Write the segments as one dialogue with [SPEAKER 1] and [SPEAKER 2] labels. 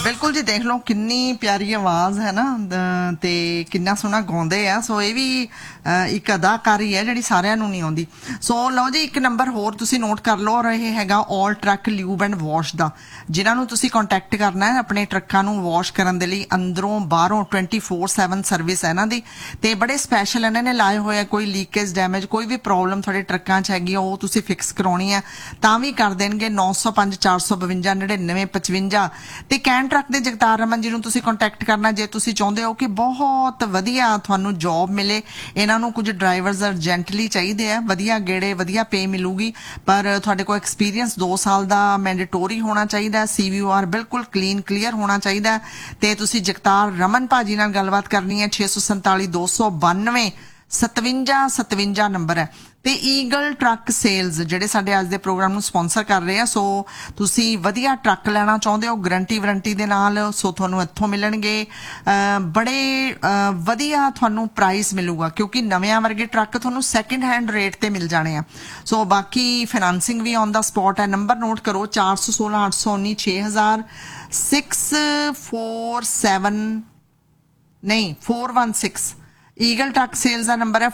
[SPEAKER 1] बिल्कुल जी, देख लो किन्नी प्यारी आवाज़ है ना, ते किन्ना सोहना गाउंदे आ। सो ये भी एक अदाकारी है जिहड़ी सारिਆਂ ਨੂੰ नहीं आउंदी। सो लो जी, एक नंबर होर तुसी नोट कर लो, और ये हैगा all truck lube and wash दा, जिन्हां ਨੂੰ ਤੁਸੀਂ ਕੰਟੈਕਟ ਕਰਨਾ ਹੈ ਆਪਣੇ ਟਰੱਕਾਂ ਨੂੰ ਵਾਸ਼ ਕਰਨ ਦੇ ਲਈ। ਅੰਦਰੋਂ ਬਾਹਰੋਂ 24/7 ਸਰਵਿਸ ਹੈ ਇਹਨਾਂ ਦੀ, ਤੇ ਬੜੇ ਸਪੈਸ਼ਲ ਇਹਨਾਂ ਨੇ ਲਾਏ ਹੋਏ ਆ। ਕੋਈ ਲੀਕੇਜ, ਡੈਮੇਜ, ਕੋਈ ਵੀ ਪ੍ਰੋਬਲਮ ਤੁਹਾਡੇ ਟਰੱਕਾਂ 'ਚ ਹੈਗੀ ਉਹ ਤੁਸੀਂ ਫਿਕਸ ਕਰਾਉਣੀ ਹੈ ਤਾਂ ਵੀ ਕਰ ਦੇਣਗੇ। 905 452 99 55 ਤੇ ਕੈਨ ਟਰੱਕ ਦੇ ਜਗਤਾਰ ਰਮਨ ਜੀ ਨੂੰ ਤੁਸੀਂ ਕੰਟੈਕਟ ਕਰਨਾ ਜੇ ਤੁਸੀਂ ਚਾਹੁੰਦੇ ਹੋ ਕਿ ਬਹੁਤ ਵਧੀਆ ਤੁਹਾਨੂੰ ਜੌਬ ਮਿਲੇ। ਇਹਨਾਂ ਨੂੰ ਕੁਝ ਡਰਾਈਵਰਸ ਅਰਜੈਂਟਲੀ ਚਾਹੀਦੇ ਆ, ਵਧੀਆ ਗੇੜੇ, ਵਧੀਆ ਪੇ ਮਿਲੂਗੀ, ਪਰ ਤੁਹਾਡੇ ਕੋਲ ਐਕਸਪੀਰੀਅੰਸ 2 ਸਾਲ ਦਾ ਮੈਂਡੇਟੋਰੀ ਹੋਣਾ ਚਾਹੀਦਾ। CVOR ਬਿਲਕੁਲ ਕਲੀਨ ਕਲੀਅਰ ਹੋਣਾ ਚਾਹੀਦਾ। ਤੇ ਤੁਸੀਂ ਜਗਤਾਰ ਰਮਨ ਭਾਜੀ ਨਾਲ ਗੱਲਬਾਤ ਕਰਨੀ ਹੈ। 647 292 57 57 ਨੰਬਰ ਹੈ। ਤੇ ਈਗਲ ਟਰੱਕ ਸੇਲਸ ਜਿਹੜੇ ਸਾਡੇ ਅੱਜ ਦੇ ਪ੍ਰੋਗਰਾਮ ਨੂੰ ਸਪਾਂਸਰ ਕਰ ਰਹੇ ਆ। ਸੋ ਤੁਸੀਂ ਵਧੀਆ ਟਰੱਕ ਲੈਣਾ ਚਾਹੁੰਦੇ ਹੋ ਗਰੰਟੀ ਵਾਰੰਟੀ ਦੇ ਨਾਲ, ਸੋ ਤੁਹਾਨੂੰ ਇੱਥੋਂ ਮਿਲਣਗੇ ਬੜੇ ਵਧੀਆ ਤੁਹਾਨੂੰ ਪ੍ਰਾਈਸ ਮਿਲੂਗਾ, ਕਿਉਂਕਿ ਨਵਿਆਂ ਵਰਗੇ ਟਰੱਕ ਤੁਹਾਨੂੰ ਸੈਕਿੰਡ ਹੈਂਡ ਰੇਟ ਤੇ ਮਿਲ ਜਾਣੇ ਆ। ਸੋ ਬਾਕੀ ਫਾਈਨਾਂਸਿੰਗ ਵੀ ਔਨ ਦਾ ਸਪੌਟ ਹੈ। ਨੰਬਰ ਨੋਟ ਕਰੋ 416 819 6000 647 नहीं 416। ईगल ट्रक सेल्स का नंबर है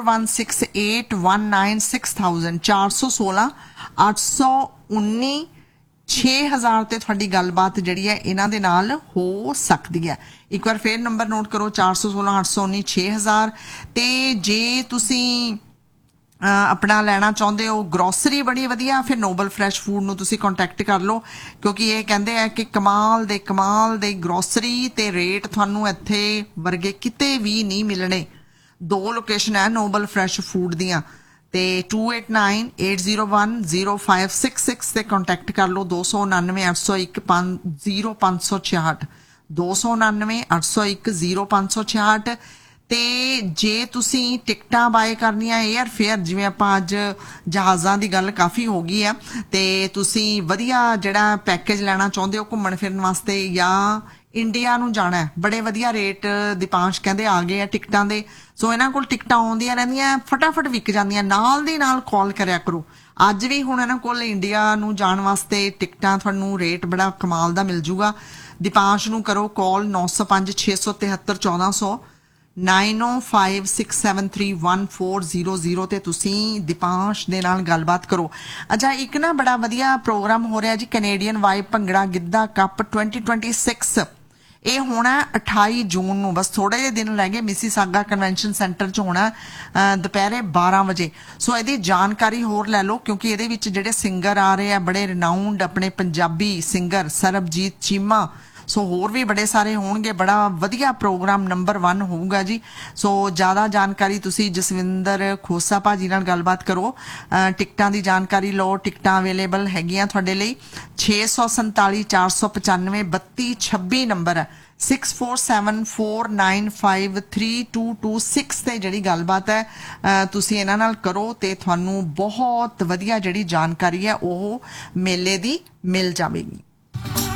[SPEAKER 1] 416819 6000 416 819 6000 ਤੇ ਤੁਹਾਡੀ ਗੱਲਬਾਤ ਜਿਹੜੀ ਹੈ ਇਹਨਾਂ ਦੇ ਨਾਲ ਹੋ ਸਕਦੀ ਹੈ। ਇੱਕ ਵਾਰ ਫੇਰ ਨੰਬਰ ਨੋਟ ਕਰੋ 416 819 6000। ਤੇ ਜੇ ਤੁਸੀਂ अपना लेना चाहते हो ग्रोसरी बड़ी वधिया, फिर नोबल फ्रैश फूड ਨੂੰ ਤੁਸੀਂ ਕੰਟੈਕਟ ਕਰ ਲਓ, ਕਿਉਂਕਿ ਇਹ ਕਹਿੰਦੇ ਆ ਕਿ ਕਮਾਲ ਦੇ ਗਰੋਸਰੀ ਤੇ ਰੇਟ ਤੁਹਾਨੂੰ ਇੱਥੇ ਵਰਗੇ ਕਿਤੇ ਵੀ ਨਹੀਂ ਮਿਲਣੇ। 2 ਲੋਕੇਸ਼ਨ ਹੈ ਨੋਬਲ ਫਰੈਸ਼ ਫੂਡ ਦੀਆਂ, ਤੇ 2898010566 ਤੇ ਕੰਟੈਕਟ ਕਰ ਲਓ। 299 801 0566 299 801 0566। ਤੇ ਜੇ ਤੁਸੀਂ ਟਿਕਟਾਂ ਬਾਏ ਕਰਨੀਆਂ 에ਅਰ ਫੇਅਰ, ਜਿਵੇਂ ਆਪਾਂ ਅੱਜ ਜਹਾਜ਼ਾਂ ਦੀ ਗੱਲ ਕਾਫੀ ਹੋ ਗਈ ਆ, ਤੇ ਤੁਸੀਂ ਵਧੀਆ ਜਿਹੜਾ ਪੈਕੇਜ ਲੈਣਾ ਚਾਹੁੰਦੇ ਹੋ ਘੁੰਮਣ ਫਿਰਨ ਵਾਸਤੇ ਜਾਂ ਇੰਡੀਆ ਨੂੰ ਜਾਣਾ, ਬੜੇ ਵਧੀਆ ਰੇਟ ਦੀਪਾਂਸ਼ ਕਹਿੰਦੇ ਆ ਗਏ ਆ ਟਿਕਟਾਂ ਦੇ। ਸੋ ਇਹਨਾਂ ਕੋਲ ਟਿਕਟਾਂ ਆਉਂਦੀਆਂ ਰਹਿੰਦੀਆਂ, ਫਟਾਫਟ ਵਿਕ ਜਾਂਦੀਆਂ, ਨਾਲ ਦੀ ਨਾਲ ਕਾਲ ਕਰਿਆ ਕਰੋ। ਅੱਜ ਵੀ ਹੁਣ ਇਹਨਾਂ ਕੋਲ ਇੰਡੀਆ ਨੂੰ ਜਾਣ ਵਾਸਤੇ ਟਿਕਟਾਂ ਤੁਹਾਨੂੰ ਰੇਟ ਬੜਾ ਕਮਾਲ ਦਾ ਮਿਲ ਜੂਗਾ। ਦੀਪਾਂਸ਼ ਨੂੰ ਕਰੋ ਕਾਲ 905 673 1400 9056731400 ਤੇ ਤੁਸੀਂ ਦੀਪਾਂਸ਼ ਦੇ ਨਾਲ ਗੱਲਬਾਤ ਕਰੋ। ਅੱਛਾ, ਇੱਕ ਨਾ ਬੜਾ ਵਧੀਆ ਪ੍ਰੋਗਰਾਮ ਹੋ ਰਿਹਾ ਜੀ, Canadian vibe bhangra Giddha cup 2026। ਇਹ ਹੋਣਾ 28 ਜੂਨ ਨੂੰ, ਬਸ ਥੋੜੇ ਜਿਹੇ ਦਿਨ ਰਹਿ ਗਏ। ਮਿਸੀਸਾਗਾ ਕਨਵੈਨਸ਼ਨ ਸੈਂਟਰ 'ਚ ਹੋਣਾ ਦੁਪਹਿਰੇ 12 ਵਜੇ। ਸੋ ਇਹਦੀ ਜਾਣਕਾਰੀ ਹੋਰ ਲੈ ਲਓ, ਕਿਉਂਕਿ ਇਹਦੇ ਵਿੱਚ ਜਿਹੜੇ ਸਿੰਗਰ ਆ ਰਹੇ ਆ ਬੜੇ ਰਿਨਾਊਂਡ ਆਪਣੇ ਪੰਜਾਬੀ ਸਿੰਗਰ, ਸਰਬਜੀਤ ਚੀਮਾ, ਸੋ ਹੋਰ ਵੀ ਬੜੇ ਸਾਰੇ ਹੋਣਗੇ। ਬੜਾ ਵਧੀਆ ਪ੍ਰੋਗਰਾਮ ਨੰਬਰ 1 ਹੋਊਗਾ ਜੀ। ਸੋ ਜ਼ਿਆਦਾ ਜਾਣਕਾਰੀ ਤੁਸੀਂ ਜਸਵਿੰਦਰ ਖੋਸਾ ਭਾਜੀ ਨਾਲ ਗੱਲਬਾਤ ਕਰੋ, ਟਿਕਟਾਂ ਦੀ ਜਾਣਕਾਰੀ ਲਓ। ਟਿਕਟਾਂ ਅਵੇਲੇਬਲ ਹੈਗੀਆਂ ਤੁਹਾਡੇ ਲਈ। 647 495 3226 ਨੰਬਰ ਹੈ। 6474953226 ਤੇ ਜਿਹੜੀ ਗੱਲਬਾਤ ਹੈ ਤੁਸੀਂ ਇਹਨਾਂ ਨਾਲ ਕਰੋ, ਤੇ ਤੁਹਾਨੂੰ ਬਹੁਤ ਵਧੀਆ ਜਿਹੜੀ ਜਾਣਕਾਰੀ ਹੈ ਉਹ ਮੇਲੇ ਦੀ ਮਿਲ ਜਾਵੇਗੀ।